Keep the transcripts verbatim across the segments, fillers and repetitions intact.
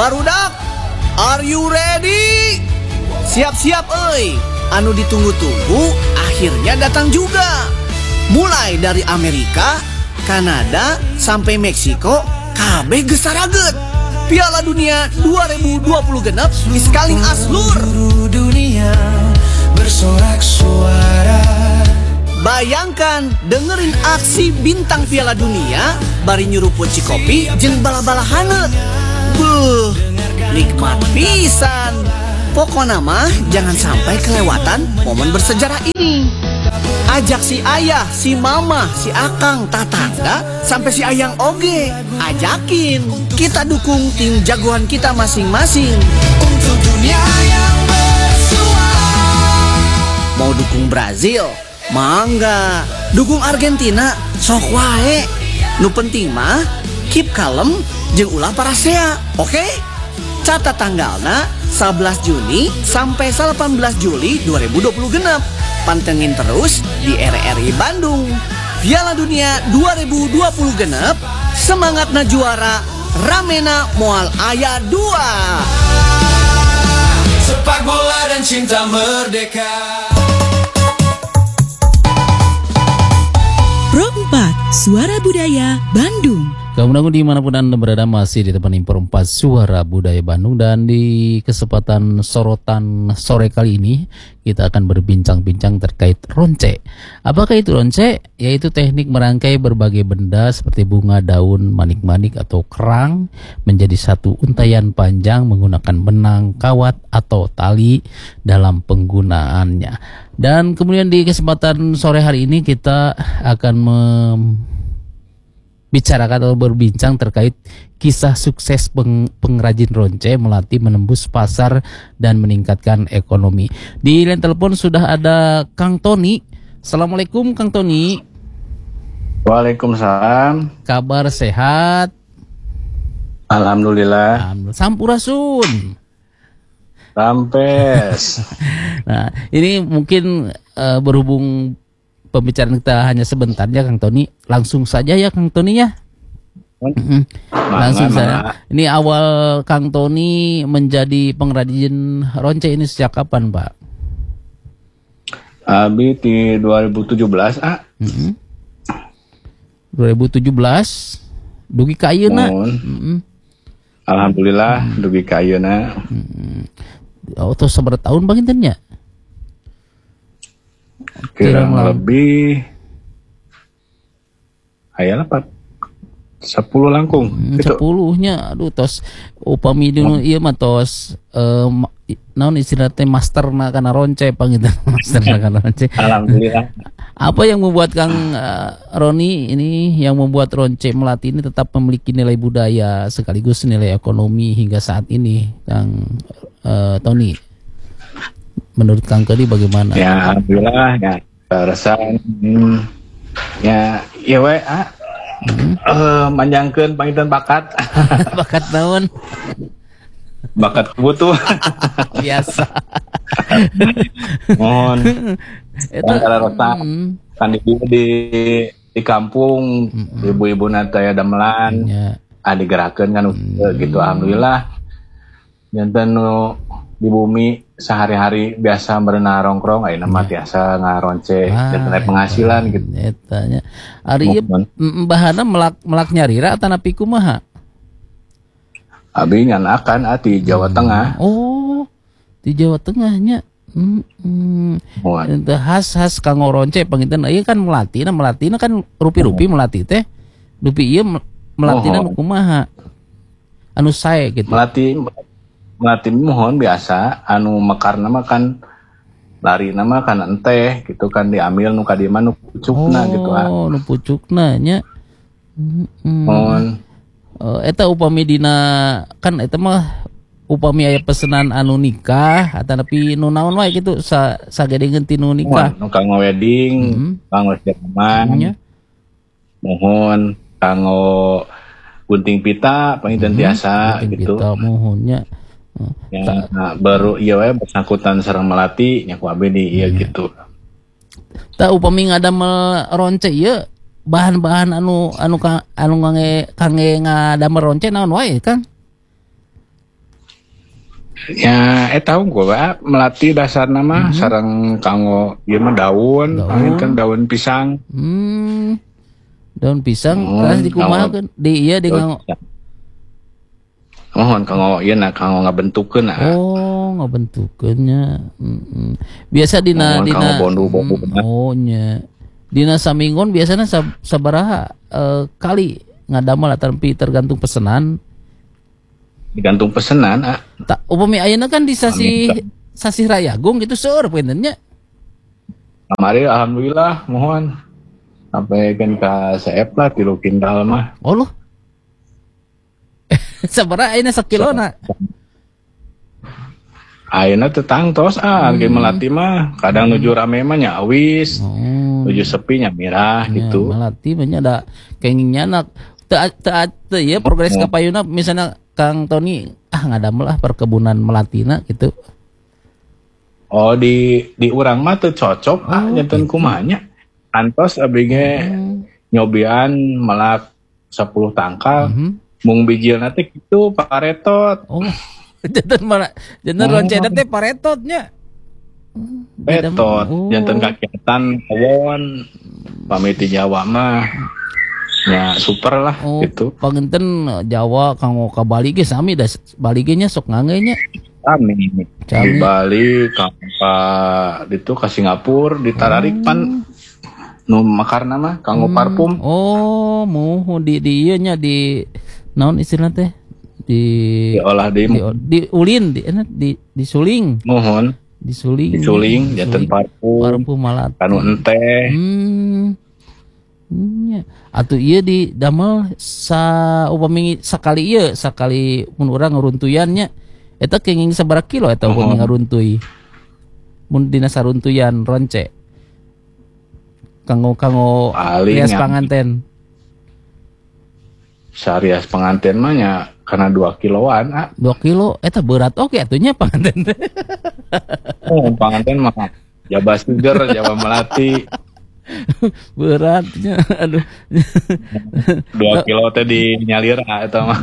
Barudak, are you ready? Siap-siap euy. Anu ditunggu-tunggu akhirnya datang juga. Mulai dari Amerika, Kanada, sampai Meksiko, kabeh geus sarageut. Piala Dunia dua ribu dua puluh genep iskaling aslur. Dunia bersorak suara. Bayangkan dengerin aksi bintang Piala Dunia bari nyuruput cikopi jeung bala-bala haneut. Beuh, nikmat pisan. Pokona mah jangan sampai kelewatan momen bersejarah ini. Ajak si ayah, si mama, si akang, tatangga, sampai si ayang oge. Ajakin, kita dukung tim jagoan kita masing-masing. Untuk dunia yang bersuara. Mau dukung Brazil? Mangga. Dukung Argentina? Sok wae. Nu penting mah keep kalem jeung ulah parasea. Oke? Okay? Catat tanggalna sebelas Juni sampai delapan belas Juli dua ribu dua puluh genep. Pantengin terus di R R I Bandung. Piala Dunia dua ribu dua puluh genep. Semangatna juara, ramena moal aya dua. Sepak bola dan cinta merdeka. Pro empat, Suara Budaya Bandung. Kamu dimanapun Anda berada masih ditemani Pro empat Suara Budaya Bandung. Dan di kesempatan sorotan sore kali ini kita akan berbincang-bincang terkait ronce. Apakah itu ronce? Yaitu teknik merangkai berbagai benda seperti bunga, daun, manik-manik atau kerang menjadi satu untayan panjang menggunakan benang, kawat atau tali dalam penggunaannya. Dan kemudian di kesempatan sore hari ini kita akan membicarakan atau berbincang terkait kisah sukses peng, pengrajin ronce melatih menembus pasar dan meningkatkan ekonomi. Di line telepon sudah ada Kang Tony. Assalamualaikum Kang Tony. Waalaikumsalam. Kabar sehat? Alhamdulillah. Alhamdulillah. Sampurasun. Rampes. Nah, ini mungkin uh, berhubung pembicaraan kita hanya sebentar ya Kang Tony. Langsung saja ya Kang Tony ya. Mm-hmm. Langsung saja. Ini awal Kang Tony menjadi pengrajin ronce ini sejak kapan, Pak? Abi di dua ribu tujuh belas ah. Mm-hmm. dua ribu tujuh belas dugi ka ayeuna. Mm-hmm. Alhamdulillah mm-hmm. dugi ka ayeuna. Mm-hmm. Oh, terus seberapa tahun bagintennya? Kurang lebih ayalah Pak sepuluh langkung hmm, gitu. sepuluhnya aduh tos upami dulu hmm. ieu mah tos um, naon istilahnya master na kana ronce panggilna master na kana ronce. Alhamdulillah. Apa yang membuat Kang uh, Roni ini yang membuat ronce melati ini tetap memiliki nilai budaya sekaligus nilai ekonomi hingga saat ini, Kang uh, Tony? Menurut Kang Tony bagaimana? Ya alhamdulillah ya resan hmm, ya ya we ah hmm. uh, manjangkeun panginten bakat. Bakat naon? Bakat kebutuh. Biasa. Mohon. Itu antara rota hmm. kan di di di kampung hmm. ibu-ibu nataya damelan ya. Ah digerakkeun kan hmm. gitu alhamdulillah. Janten nu di bumi sehari-hari biasa berenang rongkrong ayeuna mah biasa ngaronce dan naik penghasilan gitu. Eta nya. Ari ieu bahana melak melak nyarira atanapi kumaha? Abi nyanakan ah di Jawa hmm. Tengah. Oh, di Jawa Tengahnya. Hmm, hmm. khas khas kanggo ronce panginten ieu kan melatina melatina kan rupi-rupi melati teh. Rupi ieu melatina oh. kumaha? Anu sae gitu. Melati melati mohon biasa anu mekar nama kan lari nama kan enteh gitu kan diambil nu ka dieu mah nu pucukna oh, gitu ah. Oh, nu pucukna nya. Hmm. Mohon. Uh, eta upami dina kan eta mah upami aya pesenan anu nikah atanapi nu naon wae kitu sa sagedengeun ti nu nikah. Nu kanggo wedding, mm-hmm. kanggo jaman. Mm-hmm. Mohon kanggo gunting pita panginten mm-hmm. tiasa gitu. Pita mohonnya. Ya, nah, baru iya we bersangkutan sareng melati nya ku abdi di ieu mm-hmm. gitu. Ta upami ngadamel ronce ieu bahan-bahan anu anu anu kangge kangge ngadamel ronce naon wae Kang? Ya, eh tahu gua melati dasar nama mm-hmm. sarang kanggo ieu mah daun, panginten daun pisang. Hmm. Daun pisang terus hmm, dikumahakeun di ieu di nganggo. Mohon kanggo ieu na kanggo ngabentukeun na. Oh, ngabentukeun nya. Heeh. Biasa dina Mohon dina bondu-bondu. Hmm, oh nya. Dina saminggon biasana sab, sabaraha uh, kali ngadamel tapi tergantung pesanan. Digantung pesanan ah. Tak upami ayeuna kan di sasi sasi Rayagung gitu seueur pointen nya. Kamari alhamdulillah mohon sampai kan ka seep lah tilu kintal mah. Oh loh. Sabaraha ayeuna sakilona? Ayeuna teu tangtos ah, hmm. Ge melati mah kadang hmm. nuju rame mah nya awis. Oh. Nuju sepi nya mirah ya, gitu. Melati mah nya da kengingnya anak teu teu ya progres ka payuna misalnya Kang Tony ah ngadamel lah perkebunan melatina gitu. Oh di di urang mah teu cocok oh, ah janten gitu. Kumanya. Antos abdi ge hmm. nyobian melak sepuluh tangkal. Hmm. Mung bijilna teh kitu paretot. Oh. Janten mana janten oh. Roncena teh paretotnya. Paretot, oh. Janten kakiatan awon pamiti Jawa mah. Ya super lah oh, gitu. Panginten Jawa kanggo ka Bali ge sami da Bali ge nya sok ngangge nya. Sami. Di Bali ka ditu ka Singapura ditararik oh. Pan nu makarna mah kanggo hmm. parfum. Oh, moho di di ieu nya di naon istilahna teh? Di diolah di di, di ulin di enak di di suling. Mohon. Di suling. Di suling janten parfum. Parfum malat. Kanu ente. Hmm. Nya atuh ieu di damel sa upami sakali ieu sakali mun urang ngaruntuyan nya eta kenging sabaraha kilo eta upami ngaruntuy mun dina saruntuyan ronce kanggo kanggo rias panganten sarias panganten mah nya kana dua kiloan ah dua kilo eta berat oke atuh nya panganten oh panganten mah Jawa Sugar Jawa Melati beratnya aduh dua kilo tadi nyalira itu mah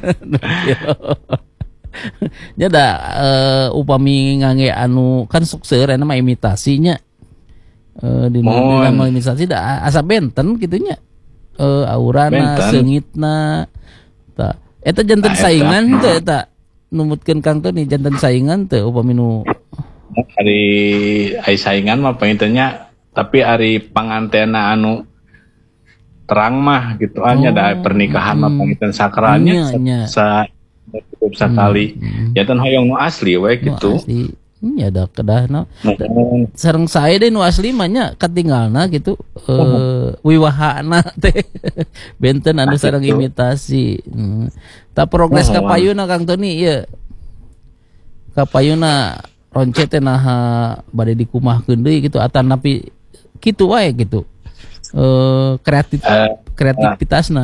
nya da uh, upami ngangge anu kan sok seueur mah imitasinya uh, di nama imitasi da asa benten gitunya uh, aurana seungitna ta eta janten saingan teh eta numutkeun Kang Tony janten saingan teh upami nu hari ai saingan mah paintenya tapi ari pangantena anu terang mah gitu hanya oh, da pernikahan mah hmm. Panginten sakralnya nya, sa cukup sekali hmm, hmm. Janten hoyong nu asli we gitu asli nya da kedahna hmm. Sareng sae deh nu asli mah nya katinggalna gitu oh. uh, wiwahana teh benten anu sareng gitu. Imitasi hmm. Ta progres oh, ka payuna Kang Tony ieu ka payuna ronce teh naha bade dikumahkeun deui gitu atan napi kitu wae gitu. Eh kreatif uh, kreativitasna.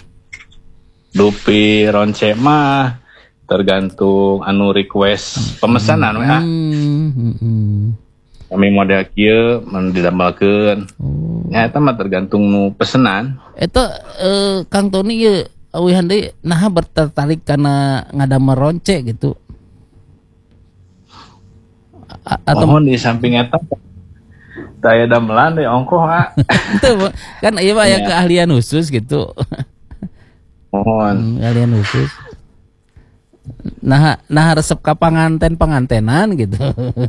Dupi ronce mah tergantung anu request pemesanan we ah. Kami model kieu mun didambalkeun. Oh. Nya eta mah tergantung nu pesenan. Eta eh, Kang Tony ieu awihan deui naha bertertarik kana ngadamel ronce gitu. A- atau mohon di samping eta daya damelan deh ongkoh ah. Itu kan iya Pak ya keahlian khusus gitu. Mohon hmm, keahlian khusus. Nah, nah resep ka panganten pangantenan gitu.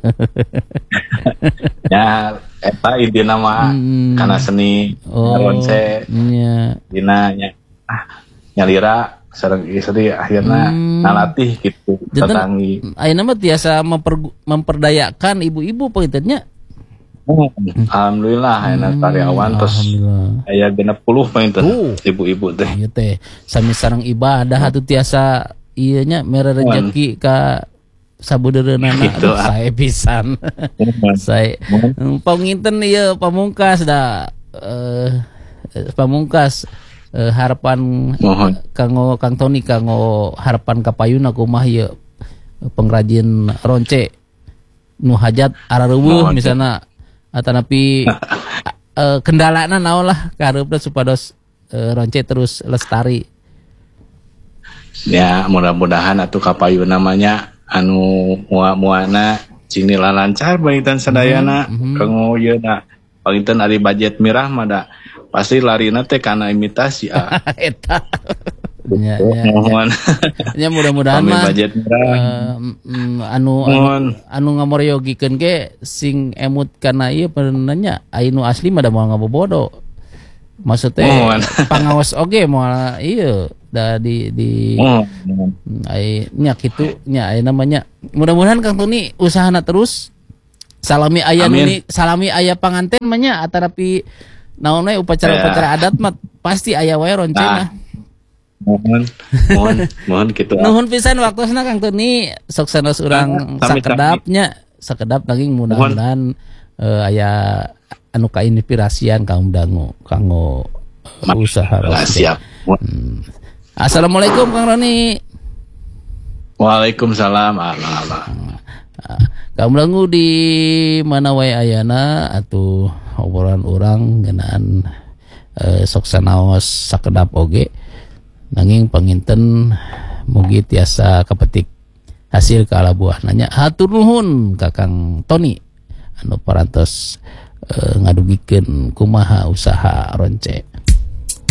Ya, eta intina mah hmm. Kana seni oh, ronce. Iya. Dina nya ah, nyalira sareng istri akhirnya hmm. nalatih gitu tetanggi. Ayeuna mah tiasa memper, memperdayakan ibu-ibu pengintennya. Oh, alhamdulillah ayeuna hmm, karyawan terus aya genep puluh penginten uh, ibu-ibu teh. Ieu teh sami sareng ibadah atuh tiasa ieu nya mere rezeki ka sabudereunana gitu, sae pisan. Sae penginten ieu pamungkas da uh, pamungkas Uh, harapan mohon kanggo Kang Tony kanggo harapan kapayuna kumaha ieu pengrajin ronce nu hajat arareuweuh misalna atanapi uh, kendalana naon lah kareupna supados uh, ronce terus lestari. Ya mudah-mudahan atuh kapayuna namanya anu mua-muana cinila lancar pangitan sadayana kanggo ieu na pangitan ari budget mirah mah da pasti larina teh kana imitasi ah. Eta. Ya, ya, Mohon. Ya mudah-mudahan Kami mah budget mirah. uh, mm, anu anu, anu ngamoriogikeun ge sing emut kana ieu penanya anu asli mah da moal ngabobodo. Maksudnya Mohon. pangawas oge moal ieu da di di Mohon. ai nya kitu nya aya namanya. Mudah-mudahan Kang Tony usahana terus salami aya nu ni salami aya panganten mah nya atarapi naon we upacara-upacara adat mah pasti aya wae ronce mah. Mohon, mohon, mohon gitu. Nuhun pisan waktosna Kang Tony, sok sanes urang sakedapnya, sakedap nanging mudah-mudahan uh, aya anu kainspirasian kaum dangu kanggo uh, usaha. Siap. Hmm. Assalamualaikum Kang Roni. Waalaikumsalam. Allah. Uh, kaum dangu di mana wae ayana atuh obrolan urang ngeunaan uh, sok sanaos sakedap oge. Nanging panginten mugi tiasa kapetik hasil kala buah nanya hatur nuhun Kakang Tony anu parantos e, ngadugikeun kumaha usaha ronce.